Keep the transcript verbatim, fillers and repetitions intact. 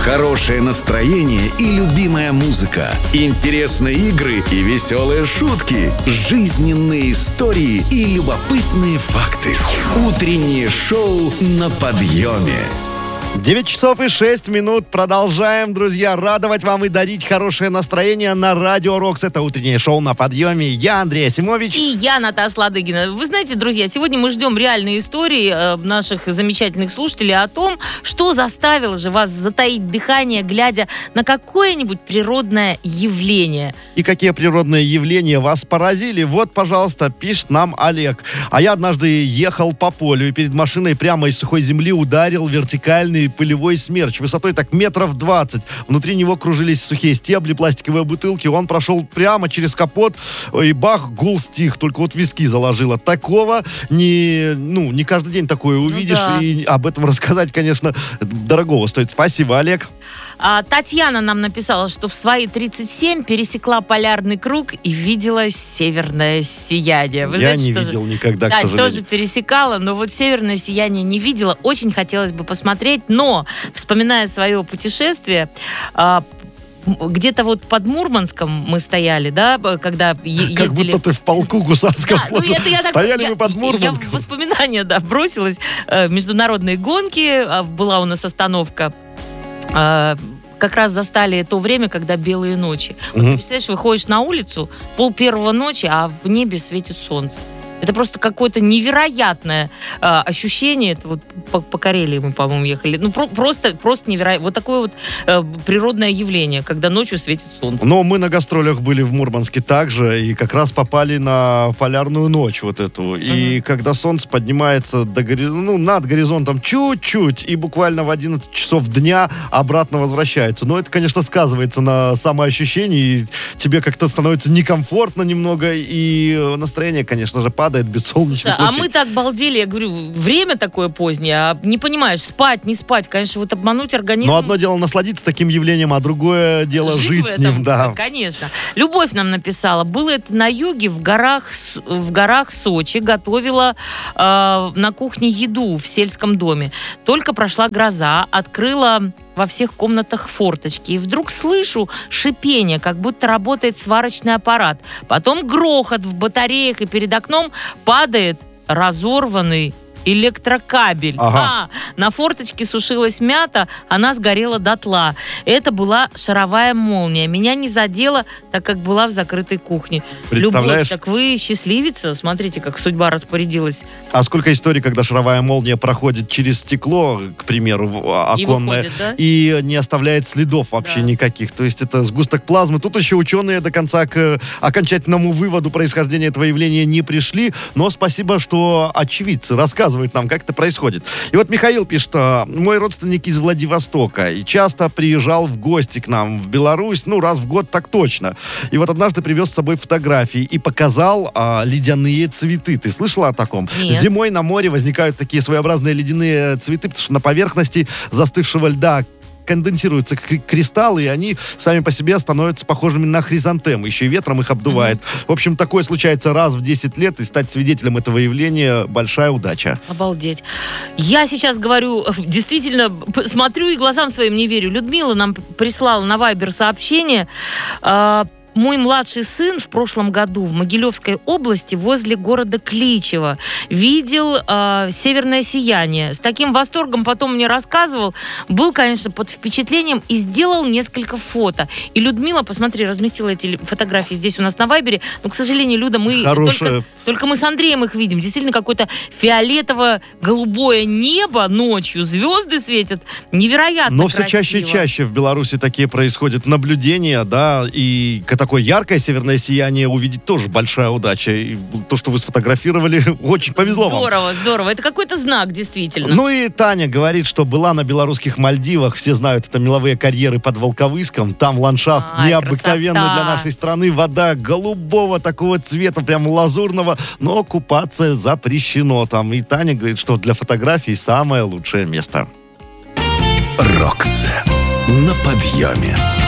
Хорошее настроение и любимая музыка. Интересные игры и веселые шутки. Жизненные истории и любопытные факты. Утреннее шоу на подъеме. девять часов и шесть минут. Продолжаем, друзья, радовать вам и дарить хорошее настроение на Радио Рокс. Это утреннее шоу на подъеме. Я Андрей Асимович. И я Наташа Ладыгина. Вы знаете, друзья, сегодня мы ждем реальные истории э, наших замечательных слушателей о том, что заставило же вас затаить дыхание, глядя на какое-нибудь природное явление. И какие природные явления вас поразили? Вот, пожалуйста, пишет нам Олег. А я однажды ехал по полю, и перед машиной прямо из сухой земли ударил вертикальный пылевой смерч, высотой так метров двадцать. Внутри него кружились сухие стебли, пластиковые бутылки. Он прошел прямо через капот, и бах, гул стих. Только вот виски заложило. Такого не, ну, не каждый день такое увидишь. Ну, да. И об этом рассказать, конечно, дорогого стоит. Спасибо, Олег. А, Татьяна нам написала, что в свои тридцать семь пересекла полярный круг и видела северное сияние. Вы Я знаете, не тоже... видел никогда, да, к сожалению. тоже пересекала, но вот северное сияние не видела. Очень хотелось бы посмотреть, но, вспоминая свое путешествие, а, где-то вот под Мурманском мы стояли, да, когда е- как ездили... будто ты в полку гусарском Да, ну, это я так- стояли я- мы под Я Мурманском. в воспоминания, да, бросилась. Э, Международные гонки, э, была у нас остановка. Э, Как раз застали то время, когда белые ночи. Вот, Мгм. представляешь, выходишь на улицу, пол первого ночи, а в небе светит солнце. Это просто какое-то невероятное э, ощущение. Это вот по, по Карелии мы, по-моему, ехали. Ну, про- просто, просто невероятно. Вот такое вот э, природное явление, когда ночью светит солнце. Но мы на гастролях были в Мурманске также, и как раз попали на полярную ночь вот эту. И Мгм. когда солнце поднимается до гори- ну, над горизонтом чуть-чуть, и буквально в одиннадцать часов дня обратно возвращается. Но это, конечно, сказывается на самоощущении, и тебе как-то становится некомфортно немного, и настроение, конечно же, падает без солнечных А лучей. мы так балдели, я говорю, время такое позднее, а не понимаешь, спать, не спать, конечно, вот обмануть организм. Но одно дело насладиться таким явлением, а другое дело жить, Жить в с этом, ним, да. Конечно. Любовь нам написала. Было это на юге, в горах, С- в горах Сочи. Готовила э, на кухне еду в сельском доме. Только прошла гроза, открыла во всех комнатах форточки. И вдруг слышу шипение, как будто работает сварочный аппарат. Потом грохот в батареях, и перед окном падает разорванный электрокабель. Ага. А, на форточке сушилась мята, она сгорела дотла. Это была шаровая молния. Меня не задело, так как была в закрытой кухне. Представляешь? Любовь, так вы счастливица. Смотрите, как судьба распорядилась. А сколько историй, когда шаровая молния проходит через стекло, к примеру, в- И оконное, выходит, да? и не оставляет следов вообще Да. никаких. То есть это сгусток плазмы. Тут еще ученые до конца к окончательному выводу происхождения этого явления не пришли, но спасибо, что очевидцы рассказывают нам, как это происходит. И вот Михаил пишет, а, мой родственник из Владивостока и часто приезжал в гости к нам в Беларусь, ну, раз в год так точно. И вот однажды привез с собой фотографии и показал а, ледяные цветы. Ты слышала о таком? Нет. Зимой на море возникают такие своеобразные ледяные цветы, потому что на поверхности застывшего льда конденсируются к- кристаллы, и они сами по себе становятся похожими на хризантемы. Еще и ветром их обдувает. В общем, такое случается раз в десять лет, и стать свидетелем этого явления — большая удача. Обалдеть. Я сейчас говорю, действительно, п- смотрю и глазам своим не верю. Людмила нам п- прислала на Вайбер сообщение. а, Мой младший сын в прошлом году в Могилевской области возле города Кличево видел э, северное сияние. С таким восторгом потом мне рассказывал. Был, конечно, под впечатлением и сделал несколько фото. И Людмила, посмотри, разместила эти фотографии здесь у нас на Вайбере. Но, к сожалению, Люда, мы Хорошая. только, только мы с Андреем их видим. Действительно, какое-то фиолетово-голубое небо ночью, звезды светят. Невероятно Но все красиво. чаще и чаще в Беларуси такие происходят наблюдения, да, и к- такое яркое северное сияние увидеть тоже большая удача. И то, что вы сфотографировали, очень повезло вам. Здорово, здорово. Это какой-то знак, действительно. Ну и Таня говорит, что была на белорусских Мальдивах. Все знают, это меловые карьеры под Волковыском. Там ландшафт Ай, необыкновенный красота. для нашей страны. Вода голубого такого цвета, прям лазурного. Но купаться запрещено там. И Таня говорит, что для фотографий самое лучшее место. Рокс на подъеме.